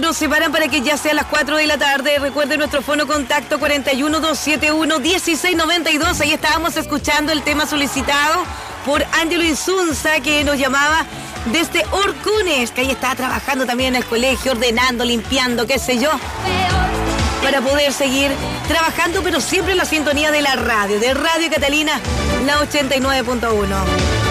nos separan para que ya sea las 4 de la tarde. Recuerden nuestro fono contacto 41-271-1692. Ahí estábamos escuchando el tema solicitado por Ángelo Insunza, que nos llamaba desde Orcunes, que ahí estaba trabajando también en el colegio, ordenando, limpiando, qué sé yo, para poder seguir trabajando, pero siempre en la sintonía de la radio, de Radio Catalina, la 89.1.